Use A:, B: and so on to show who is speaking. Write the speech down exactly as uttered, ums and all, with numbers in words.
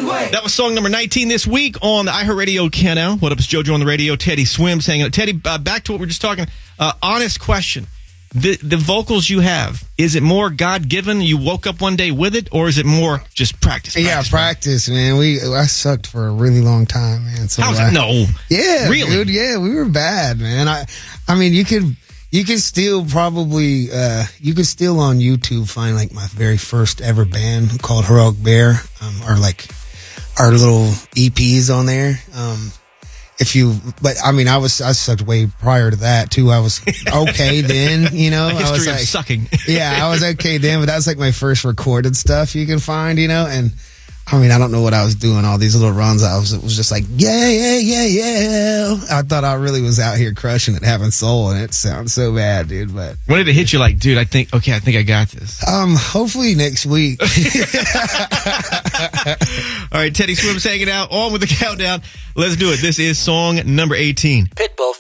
A: Runway.
B: That was song number nineteen this week on the iHeartRadio Countdown. What up, it's JoJo on the radio. Teddy Swims hanging out. Teddy, uh, back to what we we're just talking. Uh, honest question. The the vocals you have, is it more God-given, you woke up one day with it, or is it more just practice? practice
C: yeah, practice, man. We I sucked for a really long time, man. So
B: How's
C: I,
B: that? No.
C: Yeah,
B: really?
C: dude, yeah, we were bad, man. I I mean, you could you could still probably uh you could still on YouTube find like my very first ever band called Heroic Bear, um, or like our little E Ps on there. Um If you, but I mean, I was, I sucked way prior to that too. I was okay then, you know.
B: A history
C: I was
B: of
C: like,
B: sucking.
C: yeah, I was okay then, but that's like my first recorded stuff you can find, you know. And I mean, I don't know what I was doing. All these little runs, I was, it was just like, yeah, yeah, yeah, yeah. I thought I really was out here crushing it, having soul, and it sounds so bad, dude. But
B: when did it hit you? Like, dude, I think, okay, I think I got this.
C: Um, hopefully next week.
B: All right, Teddy Swims hanging out on with the countdown. Let's do it. This is song number eighteen.
A: Pitbull